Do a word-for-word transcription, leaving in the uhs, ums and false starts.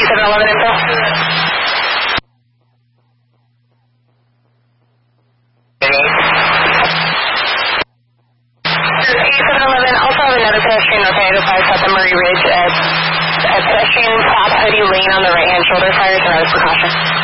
seven eleven info. seven eleven, also have another pedestrian located at the Murray Ridge. Uh, a pedestrian stopped Hoodie Lane on the right-hand shoulder, fires and road precaution.